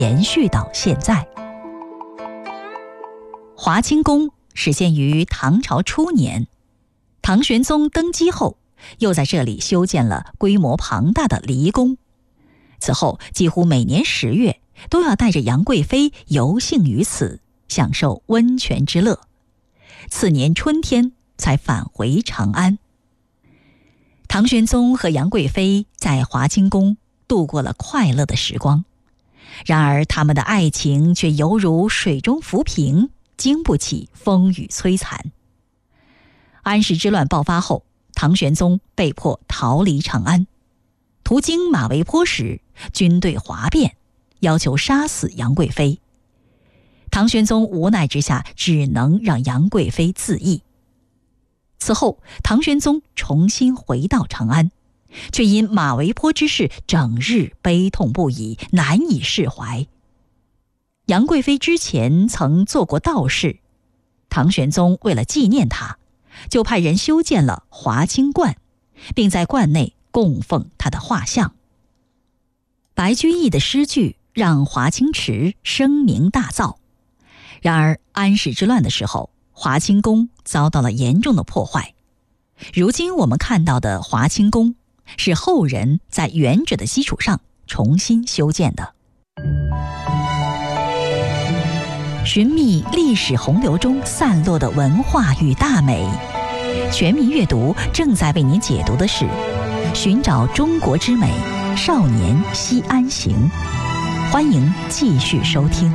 延续到现在。华清宫始建于唐朝初年，唐玄宗登基后，又在这里修建了规模庞大的离宫。此后几乎每年10月都要带着杨贵妃游幸于此，享受温泉之乐。次年春天才返回长安。唐玄宗和杨贵妃在华清宫度过了快乐的时光，然而他们的爱情却犹如水中浮萍，经不起风雨摧残。安史之乱爆发后，唐玄宗被迫逃离长安。途经马嵬坡时，军队哗变，要求杀死杨贵妃。唐玄宗无奈之下，只能让杨贵妃自缢。此后，唐玄宗重新回到长安，却因马嵬坡之事整日悲痛不已，难以释怀。杨贵妃之前曾做过道士，唐玄宗为了纪念她，就派人修建了华清观，并在观内供奉她的画像。白居易的诗句让华清池声名大噪。然而安史之乱的时候，华清宫遭到了严重的破坏。如今我们看到的华清宫是后人在原址的基础上重新修建的。寻觅历史洪流中散落的文化与大美，全民阅读正在为您解读的是《寻找中国之美：少年西安行》。欢迎继续收听。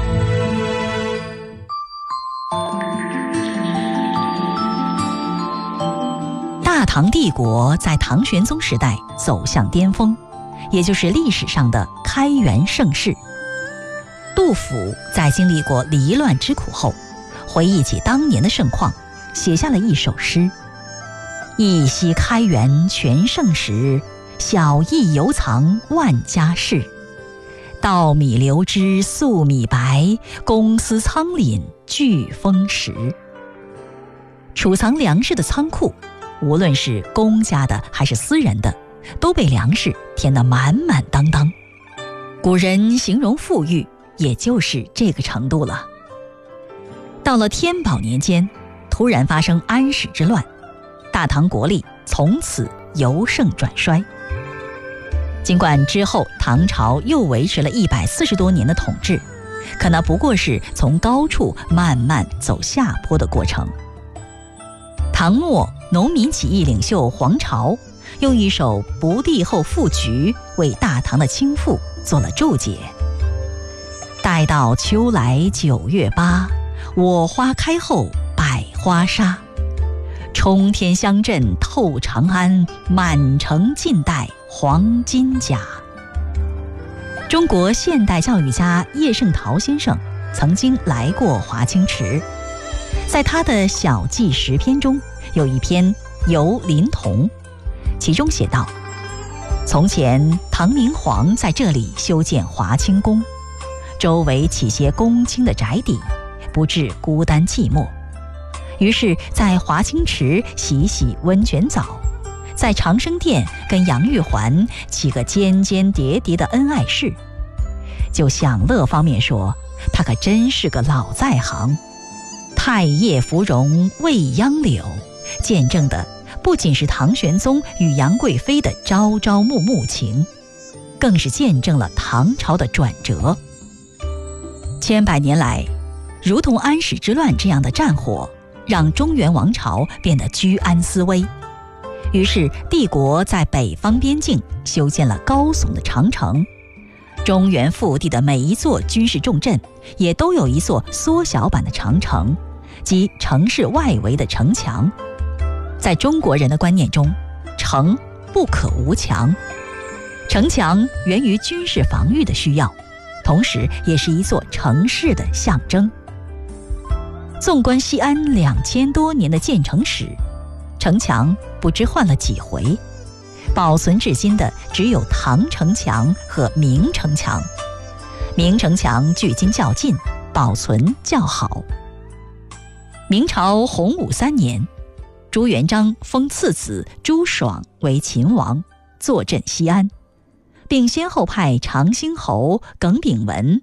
大唐帝国在唐玄宗时代走向巅峰，也就是历史上的开元盛世。杜甫在经历过离乱之苦后，回忆起当年的盛况，写下了一首诗：一夕开元全盛时，小邑犹藏万家室。稻米流脂粟米白，公司仓廪俱丰实。储藏粮食的仓库，无论是公家的还是私人的，都被粮食填得满满当当。古人形容富裕，也就是这个程度了。到了天宝年间，突然发生安史之乱，大唐国力从此由盛转衰。尽管之后唐朝又维持了140多年的统治，可那不过是从高处慢慢走下坡的过程。唐末农民起义领袖黄巢用一首《不第后赋菊》为大唐的倾覆做了注解：待到秋来9月8，我花开后百花杀。冲天香阵透长安，满城尽带黄金甲。中国现代教育家叶圣陶先生曾经来过华清池，在他的小记10篇中，有一篇《游临潼》，其中写道：从前唐明皇在这里修建华清宫，周围起些公卿的宅邸，不致孤单寂寞。于是在华清池洗洗温泉澡，在长生殿跟杨玉环起个尖尖叠叠的恩爱事。就享乐方面说，他可真是个老在行。太液芙蓉未央柳，见证的不仅是唐玄宗与杨贵妃的朝朝暮暮情，更是见证了唐朝的转折。千百年来，如同安史之乱这样的战火，让中原王朝变得居安思危。于是帝国在北方边境修建了高耸的长城，中原腹地的每一座军事重镇也都有一座缩小版的长城，即城市外围的城墙。在中国人的观念中，城不可无墙，城墙源于军事防御的需要，同时也是一座城市的象征。纵观西安2000多年的建城史，城墙不知换了几回，保存至今的只有唐城墙和明城墙。明城墙距今较近，保存较好。明朝洪武3年，朱元璋封次子朱爽为秦王，坐镇西安，并先后派长兴侯耿炳文